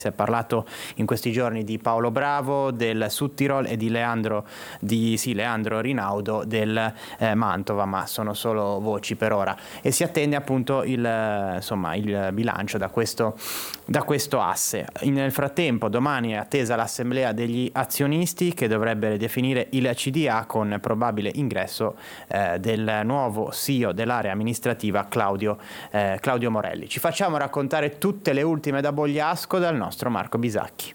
Si è parlato in questi giorni di Paolo Bravo del Südtirol e di Leandro Rinaudo del Mantova, ma sono solo voci per ora, e si attende appunto il bilancio da questo asse. Nel frattempo domani è attesa l'assemblea degli azionisti che dovrebbe definire il CDA con probabile ingresso del nuovo CEO dell'area amministrativa Claudio Morelli. Ci facciamo raccontare tutte le ultime da Bogliasco dal nostro Marco Bisacchi.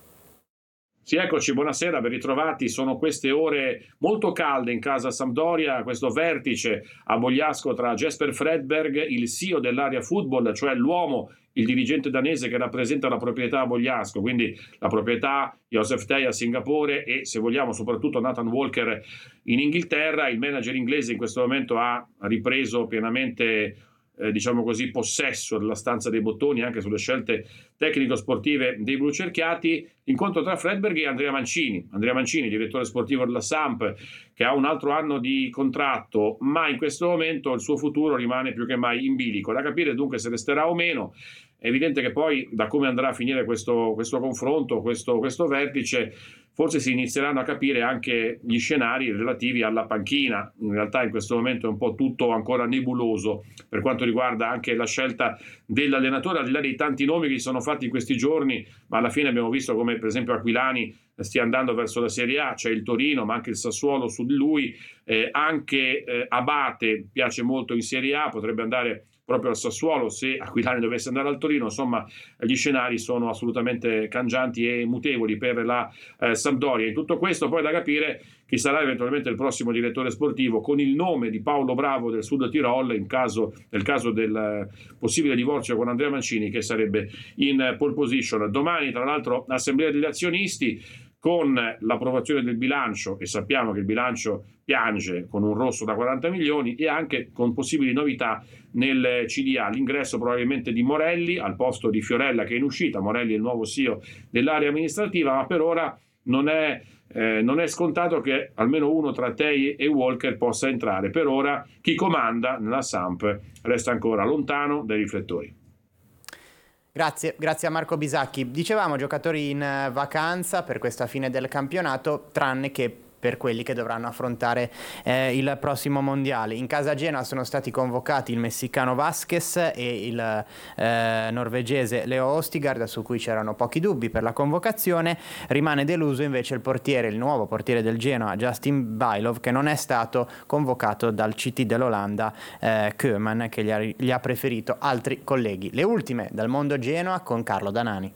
Sì, eccoci, buonasera, ben ritrovati. Sono queste ore molto calde in casa Sampdoria, questo vertice a Bogliasco tra Jesper Fredberg, il CEO dell'area football, cioè l'uomo, il dirigente danese che rappresenta la proprietà a Bogliasco, quindi la proprietà Joseph Tay a Singapore e, se vogliamo, soprattutto Nathan Walker in Inghilterra. Il manager inglese in questo momento ha ripreso pienamente diciamo così, possesso della stanza dei bottoni anche sulle scelte tecnico-sportive dei blucerchiati. Incontro tra Fredberg e Andrea Mancini, direttore sportivo della Samp, che ha un altro anno di contratto, ma in questo momento il suo futuro rimane più che mai in bilico. Da capire dunque se resterà o meno. È evidente che poi, da come andrà a finire questo confronto, questo vertice, forse si inizieranno a capire anche gli scenari relativi alla panchina. In realtà in questo momento è un po' tutto ancora nebuloso per quanto riguarda anche la scelta dell'allenatore, al di là dei tanti nomi che si sono fatti in questi giorni, ma alla fine abbiamo visto come per esempio Aquilani stia andando verso la Serie A, c'è il Torino ma anche il Sassuolo su di lui, anche Abate piace molto in Serie A, potrebbe andare proprio al Sassuolo se Aquilani dovesse andare al Torino. Insomma, gli scenari sono assolutamente cangianti e mutevoli per la Sampdoria. In tutto questo poi da capire chi sarà eventualmente il prossimo direttore sportivo, con il nome di Paolo Bravo del Sud Tirol nel caso del possibile divorzio con Andrea Mancini, che sarebbe in pole position. Domani tra l'altro assemblea degli azionisti con l'approvazione del bilancio, e sappiamo che il bilancio piange con un rosso da 40 milioni, e anche con possibili novità nel CDA, l'ingresso probabilmente di Morelli al posto di Fiorella che è in uscita. Morelli è il nuovo CEO dell'area amministrativa, ma per ora non è scontato che almeno uno tra Tay e Walker possa entrare. Per ora chi comanda nella Samp resta ancora lontano dai riflettori. Grazie a Marco Bisacchi. Dicevamo giocatori in vacanza per questa fine del campionato, tranne che per quelli che dovranno affrontare il prossimo mondiale. In casa Genoa sono stati convocati il messicano Vasquez e il norvegese Leo Ostigard, su cui c'erano pochi dubbi per la convocazione. Rimane deluso invece il nuovo portiere del Genoa, Justin Bijlow, che non è stato convocato dal CT dell'Olanda, Koeman, che gli ha preferito altri colleghi. Le ultime dal mondo Genoa con Carlo Danani.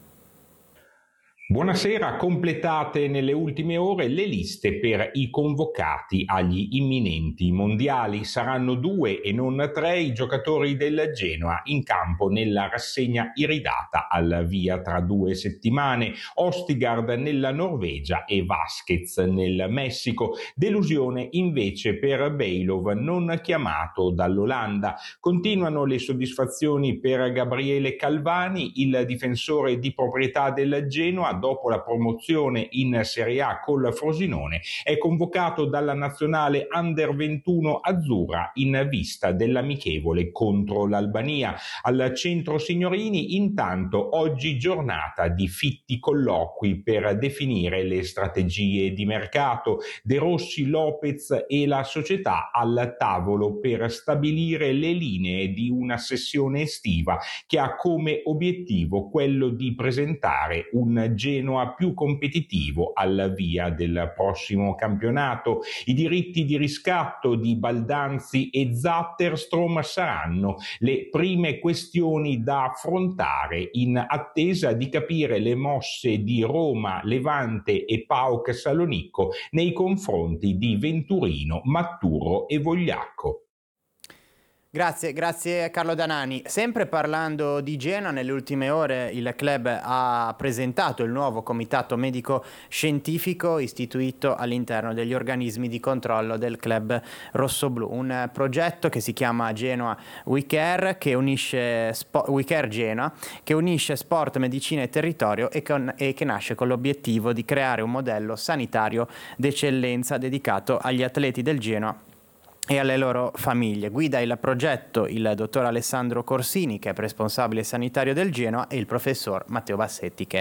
Buonasera, completate nelle ultime ore le liste per i convocati agli imminenti mondiali. Saranno 2 e non 3 i giocatori del Genoa in campo nella rassegna iridata al via tra 2 settimane. Ostigard nella Norvegia e Vasquez nel Messico. Delusione invece per Bijlow, non chiamato dall'Olanda. Continuano le soddisfazioni per Gabriele Calvani, il difensore di proprietà del Genoa. Dopo la promozione in Serie A col Frosinone, è convocato dalla nazionale Under 21 azzurra in vista dell'amichevole contro l'Albania. Al centro signorini, intanto, oggi giornata di fitti colloqui per definire le strategie di mercato. De Rossi, Lopez e la società al tavolo per stabilire le linee di una sessione estiva che ha come obiettivo quello di presentare un Genoa più competitivo alla via del prossimo campionato. I diritti di riscatto di Baldanzi e Zatterstrom saranno le prime questioni da affrontare in attesa di capire le mosse di Roma, Levante e PAOK Salonicco nei confronti di Venturino, Matturo e Vogliacco. Grazie Carlo Danani. Sempre parlando di Genoa, nelle ultime ore il club ha presentato il nuovo comitato medico-scientifico istituito all'interno degli organismi di controllo del club rossoblù, un progetto che si chiama Genoa WeCare, WeCare Genoa, che unisce sport, medicina e territorio e che nasce con l'obiettivo di creare un modello sanitario d'eccellenza dedicato agli atleti del Genoa e alle loro famiglie. Guida il progetto il dottor Alessandro Corsini, che è responsabile sanitario del Genoa, e il professor Matteo Bassetti, che